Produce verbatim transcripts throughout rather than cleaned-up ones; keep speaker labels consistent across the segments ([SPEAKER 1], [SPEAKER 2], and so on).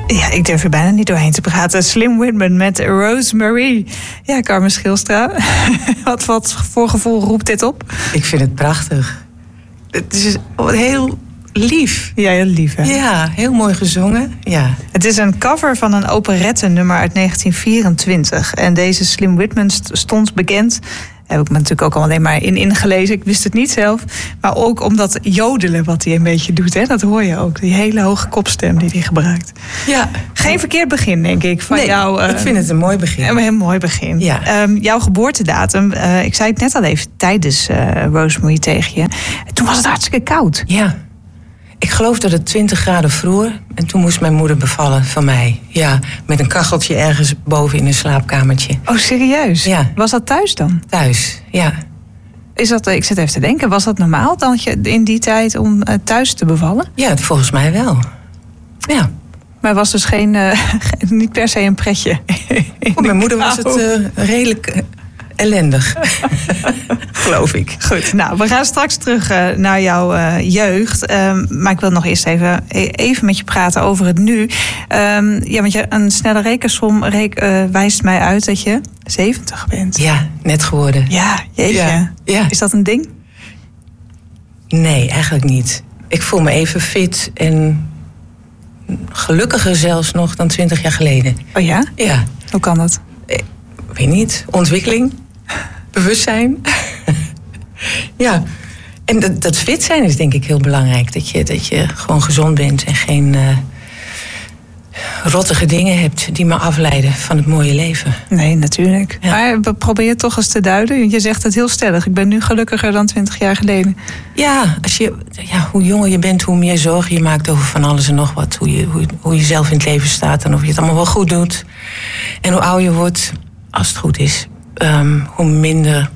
[SPEAKER 1] Ja, ik durf er bijna niet doorheen te praten. Slim Whitman met Rosemary. Ja, Carmen Schilstra. wat, wat voor gevoel roept dit op?
[SPEAKER 2] Ik vind het prachtig. Het is heel lief.
[SPEAKER 1] Ja, heel lief, hè?
[SPEAKER 2] Ja, heel mooi gezongen. Ja.
[SPEAKER 1] Het is een cover van een operettennummer uit negentien vierentwintig. En deze Slim Whitman stond bekend... Heb ik me natuurlijk ook al alleen maar in ingelezen. Ik wist het niet zelf. Maar ook om dat jodelen wat hij een beetje doet. Hè? Dat hoor je ook. Die hele hoge kopstem die hij gebruikt.
[SPEAKER 2] Ja.
[SPEAKER 1] Geen verkeerd begin, denk ik. Van
[SPEAKER 2] nee,
[SPEAKER 1] jou, uh,
[SPEAKER 2] ik vind het een mooi begin.
[SPEAKER 1] Een heel mooi begin.
[SPEAKER 2] Ja.
[SPEAKER 1] Um, jouw geboortedatum. Uh, ik zei het net al even tijdens uh, Rosemary tegen je. Toen was het hartstikke koud.
[SPEAKER 2] Ja. Ik geloof dat het twintig graden vroor. En toen moest mijn moeder bevallen van mij. Ja, met een kacheltje ergens boven in een slaapkamertje.
[SPEAKER 1] Oh, serieus?
[SPEAKER 2] Ja.
[SPEAKER 1] Was dat thuis dan?
[SPEAKER 2] Thuis, ja.
[SPEAKER 1] Is dat, ik zit even te denken, was dat normaal dan je in die tijd om uh, thuis te bevallen?
[SPEAKER 2] Ja, volgens mij wel. Ja.
[SPEAKER 1] Maar was dus geen, uh, niet per se een pretje?
[SPEAKER 2] Voor mijn moeder was het uh, redelijk... Uh, ellendig, geloof ik.
[SPEAKER 1] Goed, nou, we gaan straks terug uh, naar jouw uh, jeugd. Um, maar ik wil nog eerst even, even met je praten over het nu. Um, ja, want je, een snelle rekensom reek, uh, wijst mij uit dat je zeventig bent.
[SPEAKER 2] Ja, net geworden.
[SPEAKER 1] Ja, jeetje.
[SPEAKER 2] Ja, ja.
[SPEAKER 1] Is dat een ding?
[SPEAKER 2] Nee, eigenlijk niet. Ik voel me even fit en gelukkiger zelfs nog dan twintig jaar geleden.
[SPEAKER 1] Oh ja?
[SPEAKER 2] Ja.
[SPEAKER 1] Hoe kan dat?
[SPEAKER 2] Ik weet niet. Ontwikkeling. Bewustzijn. Ja. En dat, dat fit zijn is denk ik heel belangrijk. Dat je, dat je gewoon gezond bent en geen uh, rottige dingen hebt die me afleiden van het mooie leven.
[SPEAKER 1] Nee, natuurlijk.
[SPEAKER 2] Ja.
[SPEAKER 1] Maar we proberen het toch eens te duiden. Je zegt het heel stellig. Ik ben nu gelukkiger dan twintig jaar geleden.
[SPEAKER 2] Ja, als je, ja, hoe jonger je bent, hoe meer zorgen je maakt over van alles en nog wat. Hoe je, hoe, hoe je zelf in het leven staat en of je het allemaal wel goed doet. En hoe ouder je wordt, als het goed is, um, hoe minder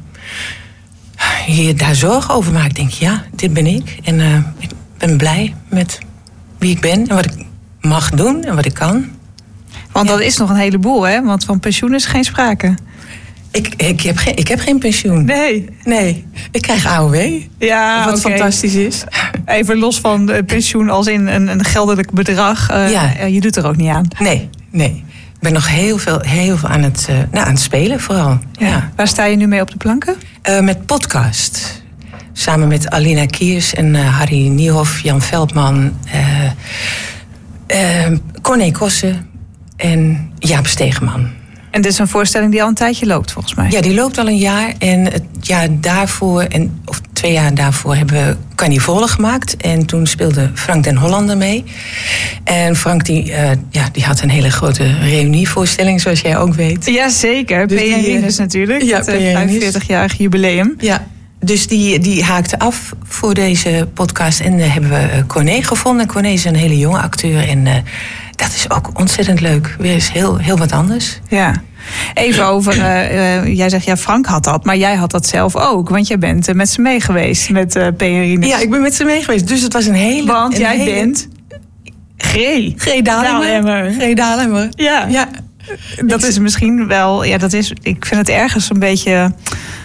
[SPEAKER 2] je je daar zorgen over maakt. Denk je, ja, dit ben ik. En uh, ik ben blij met wie ik ben en wat ik mag doen en wat ik kan.
[SPEAKER 1] Want
[SPEAKER 2] ja.
[SPEAKER 1] dat is nog een heleboel, hè? Want van pensioen is geen sprake.
[SPEAKER 2] Ik, ik, heb, geen, ik heb geen pensioen.
[SPEAKER 1] Nee.
[SPEAKER 2] Nee, ik krijg A O W.
[SPEAKER 1] Ja,
[SPEAKER 2] wat
[SPEAKER 1] okay.
[SPEAKER 2] fantastisch is.
[SPEAKER 1] Even los van de pensioen als in een, een geldelijk bedrag. Uh,
[SPEAKER 2] ja.
[SPEAKER 1] Je doet er ook niet aan.
[SPEAKER 2] Nee, nee. Ik ben nog heel veel, heel veel aan, het, uh, nou, aan het spelen vooral.
[SPEAKER 1] Ja. Ja. Waar sta je nu mee op de planken?
[SPEAKER 2] Uh, met podcast. Samen met Alina Kiers en uh, Harry Niehoff, Jan Veldman, uh, uh, Corné Kossen en Jaap Stegeman.
[SPEAKER 1] En dit is een voorstelling die al een tijdje loopt, volgens mij.
[SPEAKER 2] Ja, die loopt al een jaar. En het jaar daarvoor, en, of twee jaar daarvoor, hebben we Carnivore gemaakt. En toen speelde Frank den Hollander mee. En Frank die, uh, ja, die had een hele grote reunievoorstelling, zoals jij ook weet.
[SPEAKER 1] Jazeker, dus P N Rinus natuurlijk.
[SPEAKER 2] Ja,
[SPEAKER 1] het uh, vijfenveertigjarig jubileum.
[SPEAKER 2] Ja, dus die, die haakte af voor deze podcast. En uh, hebben we uh, Corné gevonden. Corné is een hele jonge acteur en... Uh, dat is ook ontzettend leuk. Weer eens heel, heel wat anders.
[SPEAKER 1] Ja. Even over, uh, uh, jij zegt ja, Frank had dat, maar jij had dat zelf ook. Want jij bent uh, met ze mee geweest, met uh, P N Rinus.
[SPEAKER 2] Ja, ik ben met ze mee geweest. Dus het was een hele...
[SPEAKER 1] Want
[SPEAKER 2] een
[SPEAKER 1] jij
[SPEAKER 2] hele...
[SPEAKER 1] bent... G.
[SPEAKER 2] G. Dalemmer. G. Dalemmer.
[SPEAKER 1] Ja.
[SPEAKER 2] ja.
[SPEAKER 1] Dat is misschien wel... Ja, dat is, ik vind het ergens een beetje...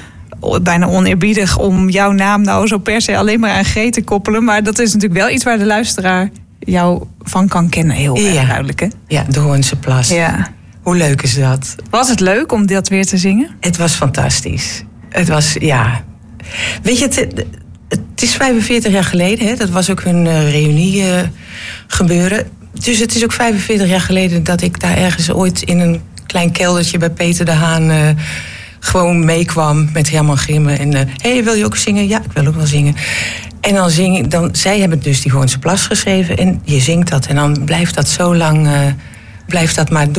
[SPEAKER 1] bijna oneerbiedig om jouw naam nou zo per se alleen maar aan G te koppelen. Maar dat is natuurlijk wel iets waar de luisteraar jou van kan kennen. Heel erg ja. duidelijk, hè?
[SPEAKER 2] Ja, de Hoornse Plas.
[SPEAKER 1] Ja.
[SPEAKER 2] Hoe leuk is dat?
[SPEAKER 1] Was het leuk om dat weer te zingen?
[SPEAKER 2] Het was fantastisch. Het was, ja... Weet je, het, het is vijfenveertig jaar geleden, hè? Dat was ook hun uh, reunie uh, gebeuren. Dus het is ook vijfenveertig jaar geleden dat ik daar ergens ooit in een klein keldertje bij Peter de Haan... Uh, gewoon meekwam met Herman Grimmen. En, hé, uh, hey, wil je ook zingen? Ja, ik wil ook wel zingen. En dan zing ik, dan, zij hebben dus die Hoornse Plas geschreven. En je zingt dat. En dan blijft dat zo lang, uh, blijft dat maar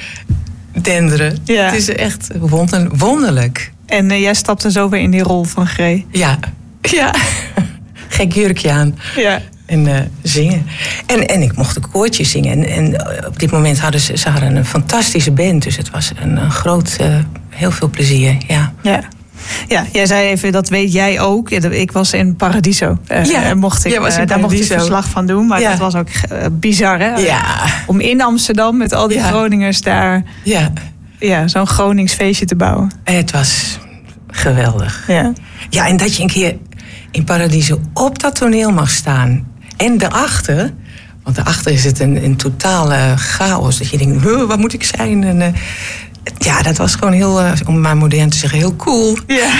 [SPEAKER 2] doordenderen.
[SPEAKER 1] Ja.
[SPEAKER 2] Het is echt wonder, wonderlijk.
[SPEAKER 1] En uh, jij stapte zo weer in die rol van G.
[SPEAKER 2] Ja, ja. Gek jurkje aan.
[SPEAKER 1] Ja.
[SPEAKER 2] En uh, zingen. En, en ik mocht een koortje zingen. En, en op dit moment hadden ze, ze hadden een fantastische band. Dus het was een, een groot, uh, heel veel plezier, ja.
[SPEAKER 1] Ja. Ja, jij zei even, dat weet jij ook. Ik was in Paradiso. Uh,
[SPEAKER 2] ja,
[SPEAKER 1] mocht ik,
[SPEAKER 2] was in
[SPEAKER 1] uh, daar mocht ik verslag van doen. Maar
[SPEAKER 2] ja.
[SPEAKER 1] dat was ook uh, bizar, hè?
[SPEAKER 2] Ja.
[SPEAKER 1] Om in Amsterdam met al die
[SPEAKER 2] ja.
[SPEAKER 1] Groningers daar...
[SPEAKER 2] Ja.
[SPEAKER 1] Ja, zo'n Gronings feestje te bouwen.
[SPEAKER 2] Het was geweldig.
[SPEAKER 1] Ja.
[SPEAKER 2] Ja, en dat je een keer in Paradiso op dat toneel mag staan. En daarachter... Want daarachter is het een, een totale chaos. Dat je denkt, waar moet ik zijn? En, uh, ja, dat was gewoon heel, uh, om maar modern te zeggen, heel cool.
[SPEAKER 1] Ja.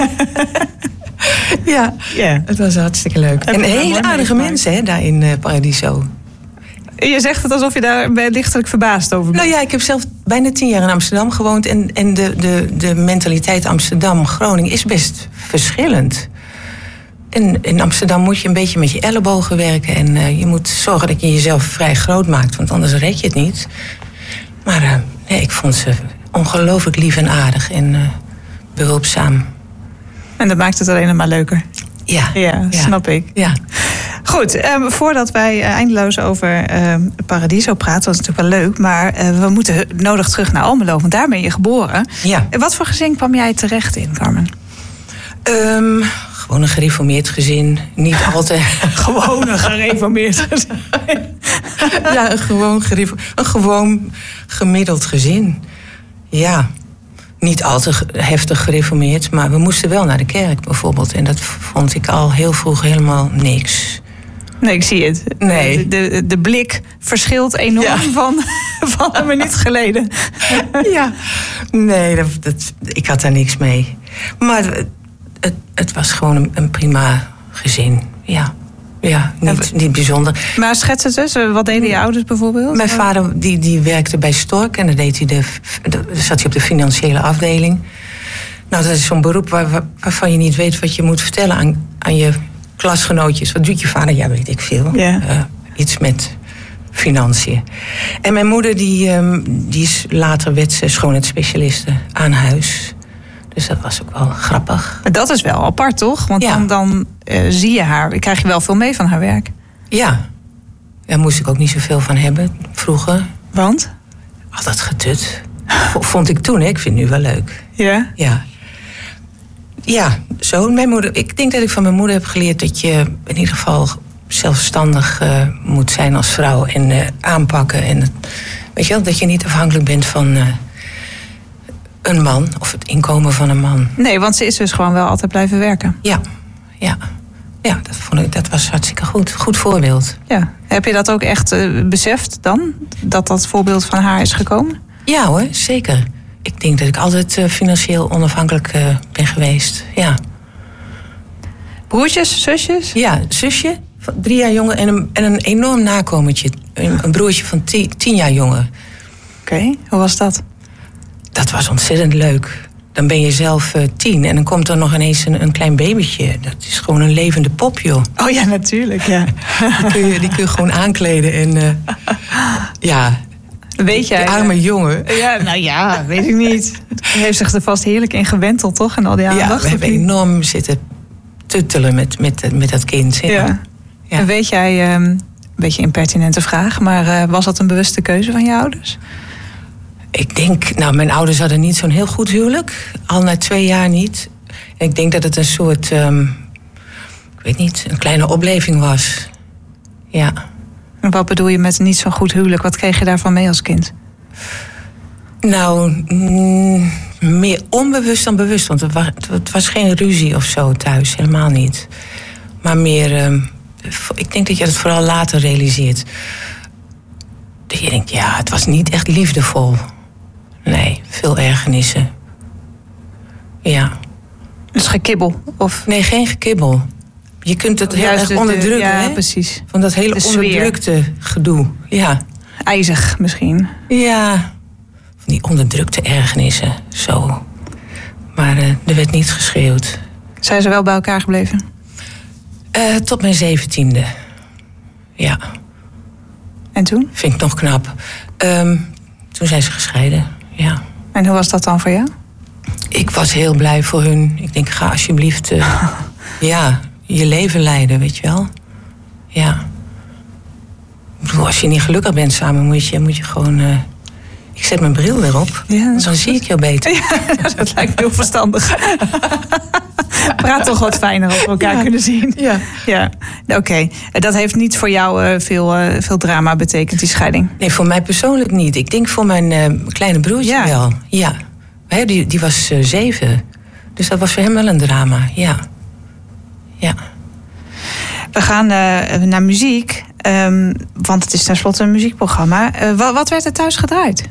[SPEAKER 2] ja, yeah. Het was hartstikke leuk. En hele aardige mensen hè, daar in uh, Paradiso.
[SPEAKER 1] Je zegt het alsof je daar lichtelijk verbaasd over bent.
[SPEAKER 2] Nou ja, ik heb zelf bijna tien jaar in Amsterdam gewoond. En, en de, de, de mentaliteit Amsterdam-Groningen is best verschillend. En in Amsterdam moet je een beetje met je ellebogen werken. En uh, je moet zorgen dat je jezelf vrij groot maakt. Want anders red je het niet. Maar uh, nee, ik vond ze ongelooflijk lief en aardig. En uh, behulpzaam.
[SPEAKER 1] En dat maakt het alleen nog maar leuker.
[SPEAKER 2] Ja,
[SPEAKER 1] ja,
[SPEAKER 2] ja.
[SPEAKER 1] snap ik.
[SPEAKER 2] Ja.
[SPEAKER 1] Goed, um, voordat wij uh, eindeloos over um, Paradiso praten, dat is natuurlijk wel leuk, maar uh, we moeten nodig terug naar Almelo, want daar ben je geboren.
[SPEAKER 2] Ja.
[SPEAKER 1] Wat voor gezin kwam jij terecht in, Carmen?
[SPEAKER 2] Um, gewoon een gereformeerd gezin. Niet altijd.
[SPEAKER 1] Gewoon een gereformeerd gezin.
[SPEAKER 2] Ja, een gewoon, een gewoon gemiddeld gezin. Ja. Niet al te heftig gereformeerd, maar we moesten wel naar de kerk bijvoorbeeld. En dat vond ik al heel vroeg helemaal niks.
[SPEAKER 1] Nee, ik zie het.
[SPEAKER 2] Nee.
[SPEAKER 1] De, de, de blik verschilt enorm ja. van, van een minuut geleden.
[SPEAKER 2] Ja, nee, dat, dat, ik had daar niks mee. Maar het, het was gewoon een, een prima gezin, ja. Ja, niet, niet bijzonder.
[SPEAKER 1] Maar schets het eens, wat deden je ouders bijvoorbeeld?
[SPEAKER 2] Mijn vader die, die werkte bij Stork en dan deed hij de, de, zat hij op de financiële afdeling. Nou, dat is zo'n beroep waar, waar, waarvan je niet weet wat je moet vertellen aan, aan je klasgenootjes. Wat doet je vader? Ja, weet ik veel.
[SPEAKER 1] Ja.
[SPEAKER 2] Uh, iets met financiën. En mijn moeder die, um, die is later werd ze schoonheidsspecialiste aan huis. Dus dat was ook wel grappig.
[SPEAKER 1] Maar dat is wel apart, toch? Want
[SPEAKER 2] ja.
[SPEAKER 1] dan, dan uh, zie je haar, krijg je wel veel mee van haar werk.
[SPEAKER 2] Ja. Daar moest ik ook niet zoveel van hebben vroeger.
[SPEAKER 1] Want?
[SPEAKER 2] Ach, dat getut. Vond ik toen, hè? Ik vind het nu wel leuk.
[SPEAKER 1] Ja?
[SPEAKER 2] Ja. Ja, zo. Mijn moeder, ik denk dat ik van mijn moeder heb geleerd dat je in ieder geval zelfstandig uh, moet zijn als vrouw en uh, aanpakken. En weet je wel, dat je niet afhankelijk bent van uh, een man of het inkomen van een man.
[SPEAKER 1] Nee, want ze is dus gewoon wel altijd blijven werken.
[SPEAKER 2] Ja, ja. Ja, dat, vond ik, dat was hartstikke goed. Goed voorbeeld.
[SPEAKER 1] Ja. Heb je dat ook echt uh, beseft dan? Dat dat voorbeeld van haar is gekomen?
[SPEAKER 2] Ja hoor, zeker. Ik denk dat ik altijd uh, financieel onafhankelijk uh, ben geweest. Ja.
[SPEAKER 1] Broertjes, zusjes?
[SPEAKER 2] Ja, zusje, drie jaar jonger en een, en een enorm nakomertje. Een, een broertje van tien, tien jaar jonger.
[SPEAKER 1] Oké, okay, hoe was dat?
[SPEAKER 2] Dat was ontzettend leuk. Dan ben je zelf uh, tien en dan komt er nog ineens een, een klein babytje. Dat is gewoon een levende pop, joh.
[SPEAKER 1] Oh ja, natuurlijk, ja.
[SPEAKER 2] Die kun je, die kun je gewoon aankleden en uh, ja...
[SPEAKER 1] Weet jij?
[SPEAKER 2] Die arme jongen.
[SPEAKER 1] Ja, nou ja, weet ik niet. Hij heeft zich er vast heerlijk in gewenteld, toch? En al die aandacht.
[SPEAKER 2] Ja, we hebben enorm zitten tuttelen met, met, met dat kind. Ja.
[SPEAKER 1] Ja. Ja. En weet jij, um, een beetje een impertinente vraag, maar uh, was dat een bewuste keuze van je ouders?
[SPEAKER 2] Ik denk, nou, mijn ouders hadden niet zo'n heel goed huwelijk. Al na twee jaar niet. En ik denk dat het een soort, um, ik weet niet, een kleine opleving was. Ja.
[SPEAKER 1] En wat bedoel je met niet zo'n goed huwelijk? Wat kreeg je daarvan mee als kind?
[SPEAKER 2] Nou, mm, meer onbewust dan bewust. Want het was, het was geen ruzie of zo thuis, helemaal niet. Maar meer, um, ik denk dat je het vooral later realiseert. Dat je denkt, ja, het was niet echt liefdevol. Nee, veel ergernissen. Ja.
[SPEAKER 1] Dus gekibbel? Of?
[SPEAKER 2] Nee, geen gekibbel. Je kunt het heel
[SPEAKER 1] Juist
[SPEAKER 2] erg
[SPEAKER 1] de,
[SPEAKER 2] onderdrukken,
[SPEAKER 1] ja,
[SPEAKER 2] hè?
[SPEAKER 1] Precies.
[SPEAKER 2] Van dat hele onderdrukte gedoe. Ja.
[SPEAKER 1] IJzig misschien.
[SPEAKER 2] Ja. Van die onderdrukte ergernissen. Zo. Maar uh, er werd niet geschreeuwd.
[SPEAKER 1] Zijn ze wel bij elkaar gebleven?
[SPEAKER 2] Uh, tot mijn zeventiende. Ja.
[SPEAKER 1] En toen?
[SPEAKER 2] Vind ik nog knap. Um, toen zijn ze gescheiden, ja.
[SPEAKER 1] En hoe was dat dan voor jou?
[SPEAKER 2] Ik was heel blij voor hun. Ik denk, ga alsjeblieft uh, ja, je leven leiden, weet je wel. Ja. Ik bedoel, als je niet gelukkig bent samen, moet je, moet je gewoon... Uh, ik zet mijn bril weer op,
[SPEAKER 1] ja,
[SPEAKER 2] dan zie ik jou beter.
[SPEAKER 1] Ja, dat lijkt me heel verstandig. Praat toch wat fijner over elkaar ja. kunnen zien.
[SPEAKER 2] Ja.
[SPEAKER 1] Ja. Oké, okay. Dat heeft niet voor jou uh, veel, uh, veel drama betekend, die scheiding?
[SPEAKER 2] Nee, voor mij persoonlijk niet. Ik denk voor mijn uh, kleine broertje ja. wel. Ja. He, die, die was uh, zeven. Dus dat was voor hem wel een drama, ja. Ja.
[SPEAKER 1] We gaan uh, naar muziek. Um, want het is tenslotte een muziekprogramma. Uh, wat, wat werd er thuis gedraaid?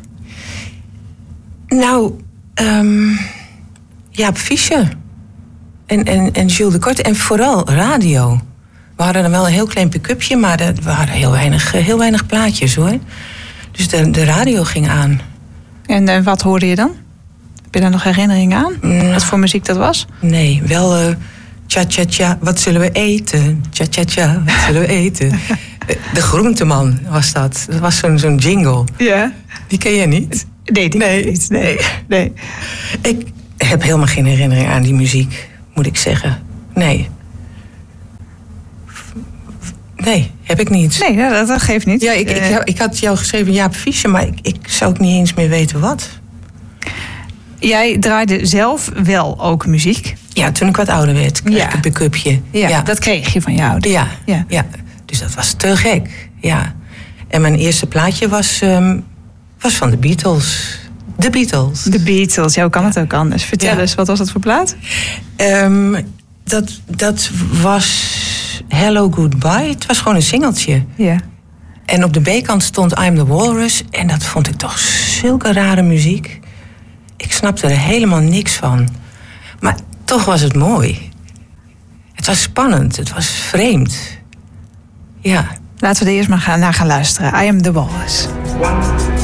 [SPEAKER 2] Nou, um, Jaap Fischer en, en, en Jules de Korte. En vooral radio. We hadden dan wel een heel klein pick-upje, maar er waren heel weinig, heel weinig plaatjes, hoor. Dus de, de radio ging aan.
[SPEAKER 1] En uh, wat hoorde je dan? Heb je daar nog herinneringen aan? Nou, wat voor muziek dat was?
[SPEAKER 2] Nee, wel uh, tja-tja-tja, wat zullen we eten? Tja-tja-tja, wat zullen we eten? De Groenteman was dat. Dat was zo'n, zo'n jingle.
[SPEAKER 1] Ja.
[SPEAKER 2] Die ken je niet?
[SPEAKER 1] Nee, die
[SPEAKER 2] nee.
[SPEAKER 1] niet. Nee. nee.
[SPEAKER 2] Ik heb helemaal geen herinnering aan die muziek, moet ik zeggen. Nee. Nee, heb ik niet.
[SPEAKER 1] Nee, dat, dat geeft niet.
[SPEAKER 2] Ja, ik, ik, ik, ik had jou geschreven Jaap Fischer, maar ik, ik zou ook niet eens meer weten wat.
[SPEAKER 1] Jij draaide zelf wel ook muziek?
[SPEAKER 2] Ja, toen ik wat ouder werd, kreeg ja. ik een pick-upje.
[SPEAKER 1] Ja, ja, dat kreeg je van je ouders.
[SPEAKER 2] Ja, ja. ja, dus dat was te gek. Ja. En mijn eerste plaatje was, um, was van de Beatles. De Beatles.
[SPEAKER 1] De Beatles, ja, hoe kan het ook anders? Vertel ja. eens, wat was dat voor plaat?
[SPEAKER 2] Um, dat, dat was Hello Goodbye. Het was gewoon een singeltje.
[SPEAKER 1] Ja.
[SPEAKER 2] En op de B-kant stond I'm the Walrus. En dat vond ik toch zulke rare muziek. Ik snapte er helemaal niks van. Maar toch was het mooi. Het was spannend, het was vreemd. Ja.
[SPEAKER 1] Laten we er eerst maar gaan, naar gaan luisteren. I Am the Walrus.